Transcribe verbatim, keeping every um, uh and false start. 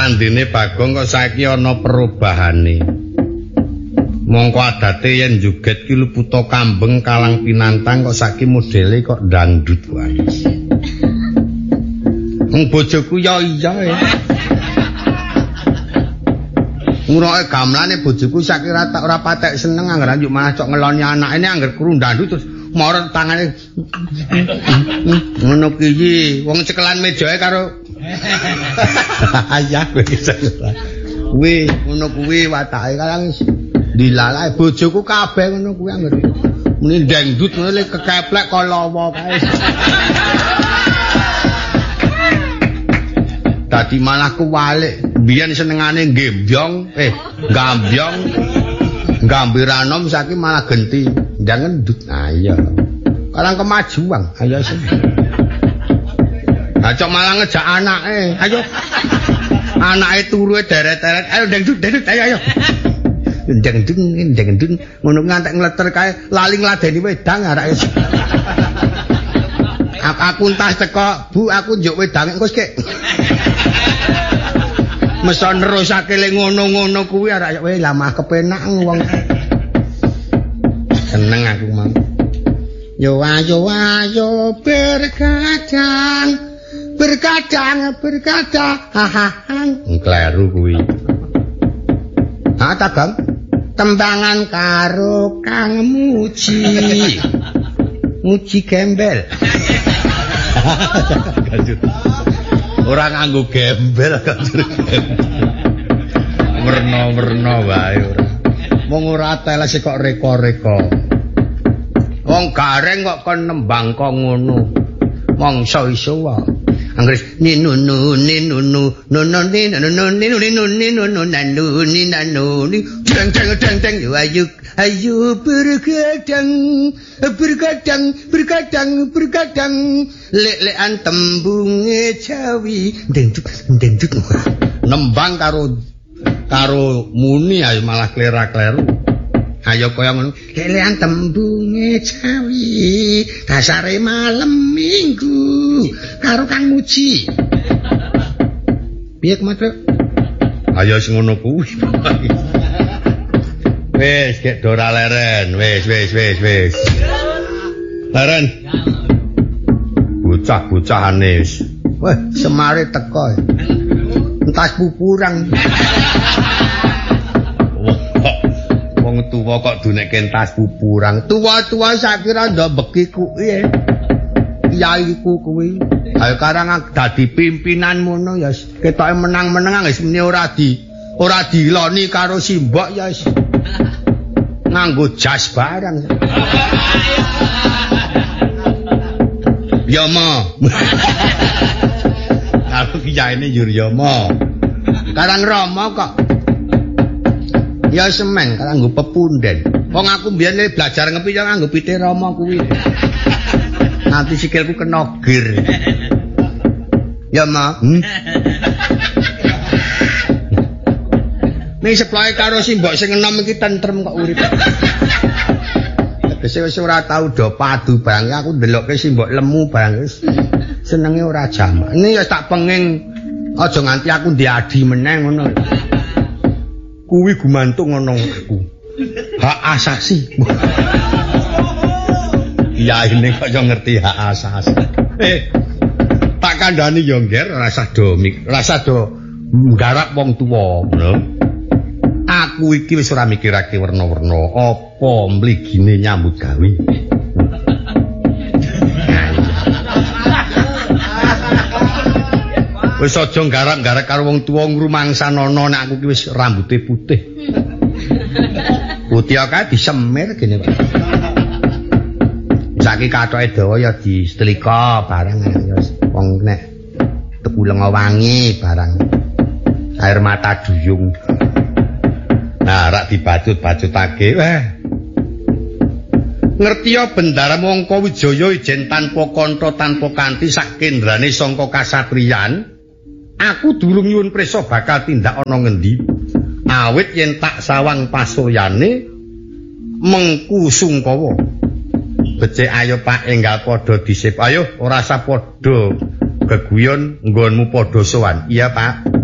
Randine Bagong kok saiki ana perubahane. Mongko adate yen joget ki luputa kambeng kalang pinantang kok saiki modele kok dangdut wae. Wong bojoku ya iya e. Nguroke gamelane bojoku saiki ora ora patek seneng anggar anjuk malah cok ngeloni anake anggar krungu dangdut terus morot tangane. Ngono ki wong cekelan mejae karo ayah kuwi ngono kuwi watake kalang dilalae bojoku kabeh ngono kuwi anggere muni dangdut ngono le kekeplek kok lawa kae dadi malah kuwalik biyen senengane gembyong eh gambyong gambiranom saiki malah genti ndang ndut ayo karang kemajuan ayo sing acok malah ngejak anake ayo anake turu deret-deret ayo dangdut dangdut ayo ayo dangdut dangdut ngono ngantek ngleter kae lali ngladeni wedang arek aku entas teko Bu aku njuk wedang engko sik meso nerusake le ngono-ngono kuwi arek wae lah mah kepenak wong seneng aku mau yo ayo ayo berkadang berkadang berkadang hahaha kleru kuwi ha ta Bang tembangan karo Kang Muji Muji gembel ora nganggo gembel werna-werna wae ora wong ora teles kok reka-reka wong gareng kok kon nembang kok ngono mongso iso wae Anggris ninunu ninunu nono ninunu ninunu ninunu nanu ninanu deng deng deng deng ayo ayo bergadang bergadang bergadang bergadang lek-lekan tembunge Jawi deng duk deng duk nembang karo karo muni ayo malah klera-kleru ayo kaya ngono lek-lekan tembunge Jawi dasare malam Minggu karo Kang Muji piye Mas ayo sing ngono kuwi wis gek dora leren wis wis wis wis leren bocah-bocahane wis wah semare teko entas pupurang wong tuwa kok dunekke entas pupurang tuwa-tuwa sakira ndobeki kuwi yaiku kuwi ayo karang dadi pimpinan mono ya ketoke menang-menang wis meni ora di ora diloni karo simbok ya wis nganggo jas barang Yama karo kiyaine Yuryama karang Rama kok ya semen karang nggo pepunden wong aku mbiyen belajar ngepi ya nganggo pite Rama kuwi nanti sikilku kena gir ya ma hmm? ning seploe karo simbok sing enom iki tentrem kok urip tegese wis ora tau do padu barang aku ndelokke simbok lemu barang wis senenge ora jamak ini ya tak penging aja nganti aku diadi meneh ngono kuwi gumantung ngono aku hak asasi iya ini kok yo ngerti hak asasi eh tak kandhani yo ngger rasa do rasa do nggarap wong tuwa ngono aku iki wis ora mikirake werna-werna apa mligine nyambut gawe wis aja nggarap-nggarap karo wong tuwa ngrumangsanono nek aku iki wis rambuté putih putih kae disemir gene saiki kathoke dawa ya disetrika barang ya wong nek tuku lenga wangi barang air mata duyung nah rak dibajut-bajutake weh ngertiya bendara Mangka Wijaya ijen tanpa kantha tanpa kanthi sak kendrane sangka kasatriyan aku durung nyuwun prisa bakal tindak ana ngendi awit yen tak sawang pasoyane mengku sungkawa becik ayo Pak enggal padha disip ayo ora usah padha geguyon nggonmu padha sowan iya Pak